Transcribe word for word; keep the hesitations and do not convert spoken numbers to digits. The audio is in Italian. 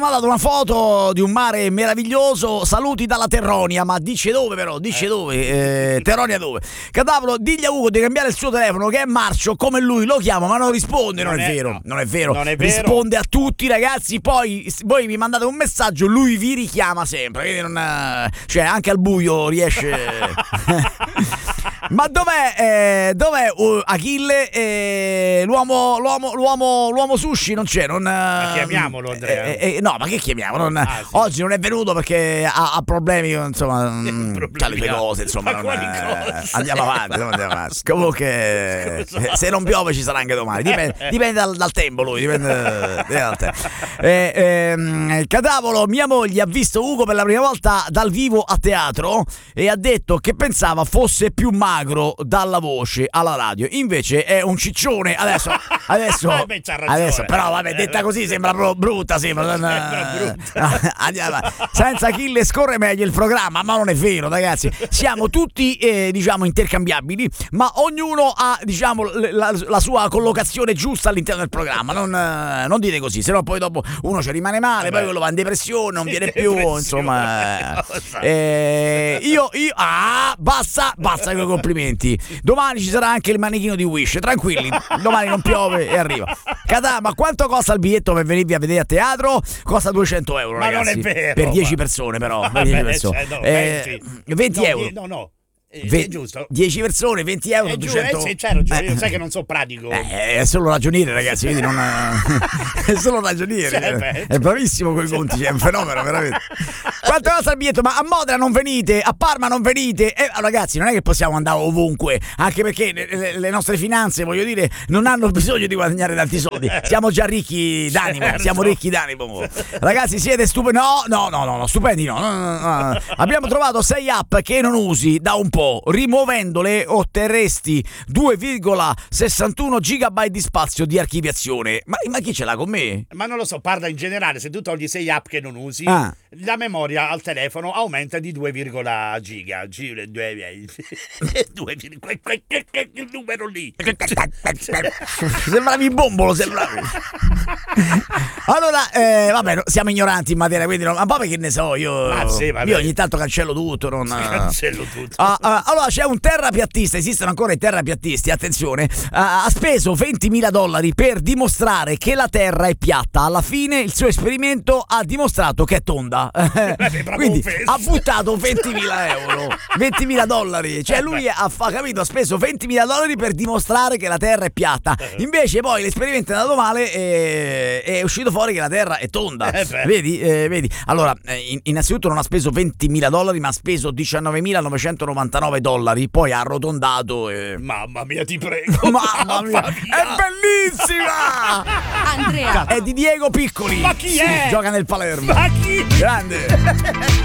Mi ha dato una foto di un mare meraviglioso, saluti dalla Terronia, ma dice dove però, dice eh. dove, eh, Terronia dove? Cadavolo, digli a Ugo di cambiare il suo telefono che è marcio come lui, lo chiama ma non risponde, non, non, è, è, vero, no. non è vero, non è vero, risponde a tutti ragazzi, poi voi mi mandate un messaggio, lui vi richiama sempre, quindi non, cioè anche al buio riesce... Ma dov'è, eh, dov'è uh, Achille? Eh, l'uomo, l'uomo, l'uomo, l'uomo sushi non c'è. Non, ma chiamiamolo, Andrea. Eh, eh, no, ma che chiamiamo? Non, ah, sì. Oggi non è venuto perché ha, ha problemi, insomma, ha le sue cose, insomma. Non, eh, andiamo avanti, andiamo avanti. Comunque, se non piove ci sarà anche domani. Dipende, dipende dal, dal tempo, lui. Dipende, dipende dal tempo. Eh, eh, Cadavolo, mia moglie ha visto Ugo per la prima volta dal vivo a teatro e ha detto che pensava fosse più magro dalla voce alla radio, invece è un ciccione. Adesso adesso, Beh, adesso però vabbè, detta così sembra proprio brutta, sembra, sembra brutta. Andiamo, senza Achille scorre meglio il programma, ma non è vero ragazzi, siamo tutti eh, diciamo intercambiabili, ma ognuno ha diciamo la, la sua collocazione giusta all'interno del programma, non, non dite così, sennò poi dopo uno ci rimane male, vabbè. Poi quello va in depressione, non viene più, insomma eh, io, io ah basta basta con i complimenti. Domani ci sarà anche il manichino di Wish, tranquilli, domani non piove e arriva. Cadà, ma quanto costa il biglietto per venirvi a vedere a teatro? Costa duecento euro, ma ragazzi, non è vero, per dieci persone però, per dieci persone. Cioè, no, eh, venti no, euro. No, no. Eh, Ve- è giusto, dieci persone, venti euro, è duecento. Eh, sì, c'è ragione, io sai che non so pratico. Eh, è solo ragioniere, ragazzi, quindi non è solo ragioniere. Cioè, è bravissimo con i conti, è un fenomeno, veramente. Quanto costa il biglietto? Ma a Modena non venite, a Parma non venite. Eh, ragazzi, non è che possiamo andare ovunque, anche perché le, le nostre finanze, voglio dire, non hanno bisogno di guadagnare tanti soldi. Siamo già ricchi d'animo, certo. Siamo ricchi d'animo. Ragazzi, siete stupendi? No, no, no, no, no, stupendi no. no, no, no. Abbiamo trovato sei app che non usi da un po'. Rimuovendole otterresti due virgola sessantuno gigabyte di spazio di archiviazione. Ma, ma chi ce l'ha con me? Ma non lo so, parla in generale. Se tu togli sei app che non usi, ah. la memoria al telefono aumenta di due giga. Il numero lì. Sembravi bombolo, sembravi. Allora, eh, vabbè, siamo ignoranti in materia, quindi non, ma poi che ne so, io, ah, sì, io ogni tanto cancello tutto. Non, cancello tutto. Ah, ah, allora c'è un terrapiattista, esistono ancora i terrapiattisti, attenzione, ah, ha speso ventimila dollari per dimostrare che la terra è piatta. Alla fine il suo esperimento ha dimostrato che è tonda. Quindi ha buttato ventimila euro, ventimila dollari, cioè lui ha, ha capito, ha speso ventimila dollari per dimostrare che la terra è piatta. Invece poi l'esperimento è andato male e è uscito fuori che la terra è tonda. Vedi, eh, vedi. Allora, in, innanzitutto non ha speso ventimila dollari, ma ha speso diciannovemilanovancentonovantanove dollari, poi ha arrotondato e... Mamma mia, ti prego. Mamma mia, è bellissima! Andrea è di Diego Piccoli. Ma chi è? Gioca nel Palermo. Ma chi? Grande.